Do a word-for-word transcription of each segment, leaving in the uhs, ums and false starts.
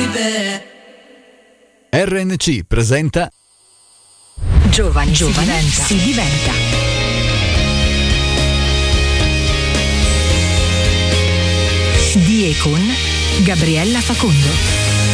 R N C presenta Giovani, Giovani si diventa. Si diventa. Di e con Gabriella Facondo.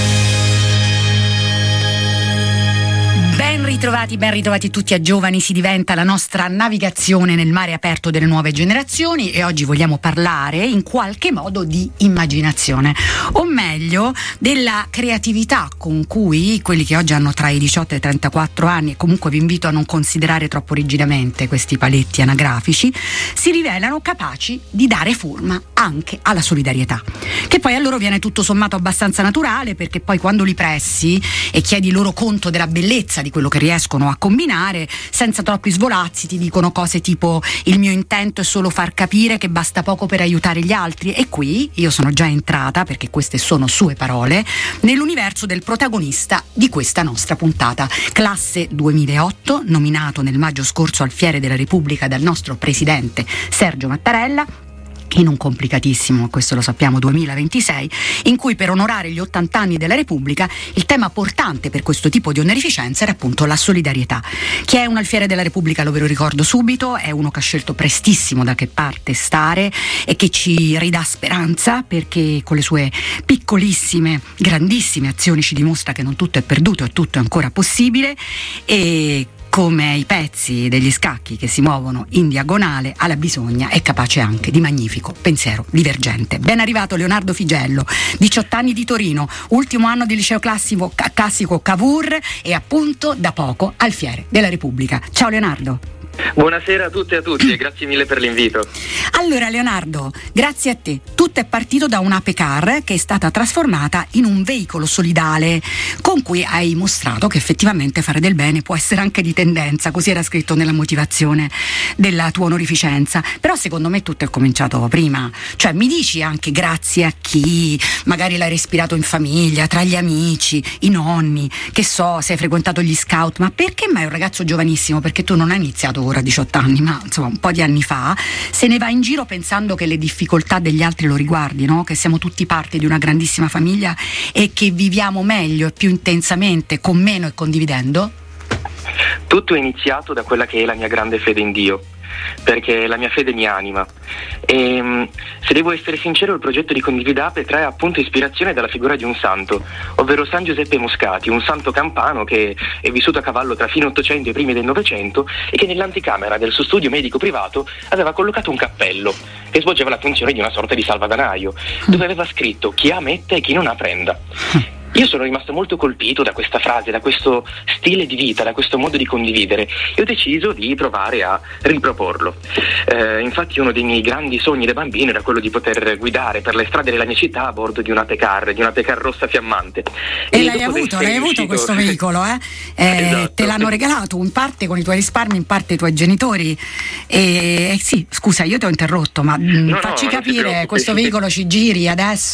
Ben ritrovati, ben ritrovati tutti a Giovani si diventa, la nostra navigazione nel mare aperto delle nuove generazioni, e oggi vogliamo parlare in qualche modo di immaginazione, o meglio della creatività con cui quelli che oggi hanno tra i diciotto e i trentaquattro anni, e comunque vi invito a non considerare troppo rigidamente questi paletti anagrafici, si rivelano capaci di dare forma anche alla solidarietà, che poi a loro viene tutto sommato abbastanza naturale, perché poi quando li pressi e chiedi loro conto della bellezza di quello che riescono a combinare, senza troppi svolazzi ti dicono cose tipo: il mio intento è solo far capire che basta poco per aiutare gli altri. E qui io sono già entrata, perché queste sono sue parole, nell'universo del protagonista di questa nostra puntata. Classe duemilaotto, nominato nel maggio scorso al Fiere della Repubblica dal nostro presidente Sergio Mattarella, in un complicatissimo, questo lo sappiamo, duemilaventisei, in cui per onorare gli ottanta anni della Repubblica il tema portante per questo tipo di onorificenza era appunto la solidarietà. Chi è un alfiere della Repubblica, lo ve lo ricordo subito, è uno che ha scelto prestissimo da che parte stare e che ci ridà speranza, perché con le sue piccolissime, grandissime azioni ci dimostra che non tutto è perduto e tutto è ancora possibile, e come i pezzi degli scacchi che si muovono in diagonale, alla bisogna è capace anche di magnifico pensiero divergente. Ben arrivato Leonardo Figello, diciotto anni di Torino, ultimo anno di liceo classico, classico Cavour, e appunto da poco al Fiere della Repubblica. Ciao Leonardo. Buonasera a tutte e a tutti e grazie mille per l'invito. Allora Leonardo, grazie a te. Tutto è partito da un'ape car che è stata trasformata in un veicolo solidale, con cui hai mostrato che effettivamente fare del bene può essere anche di tendenza, così era scritto nella motivazione della tua onorificenza. Però secondo me tutto è cominciato prima, cioè mi dici anche grazie a chi magari l'hai respirato in famiglia, tra gli amici, i nonni, che so, se hai frequentato gli scout, ma perché mai un ragazzo giovanissimo, perché tu non hai iniziato ora a diciotto anni, ma insomma un po' di anni fa, se ne va in giro pensando che le difficoltà degli altri lo riguardino, che siamo tutti parte di una grandissima famiglia e che viviamo meglio e più intensamente con meno e condividendo? Tutto è iniziato da quella che è la mia grande fede in Dio, perché la mia fede mi anima, e se devo essere sincero, il progetto di Condividape trae appunto ispirazione dalla figura di un santo, ovvero San Giuseppe Moscati, un santo campano che è vissuto a cavallo tra fine Ottocento e primi del Novecento, e che nell'anticamera del suo studio medico privato aveva collocato un cappello che svolgeva la funzione di una sorta di salvadanaio, dove aveva scritto: chi ha metta e chi non ha prenda. Io sono rimasto molto colpito da questa frase, da questo stile di vita, da questo modo di condividere, e ho deciso di provare a riproporlo. Eh, infatti uno dei miei grandi sogni da bambino era quello di poter guidare per le strade della mia città a bordo di una Pecar, di una Pecar rossa fiammante. E, e l'hai avuto, l'hai avuto uscito... questo veicolo, eh? eh esatto. Te l'hanno regalato in parte con i tuoi risparmi, in parte i tuoi genitori. E eh, sì, scusa, io ti ho interrotto, ma no, facci no, capire, questo veicolo ci giri adesso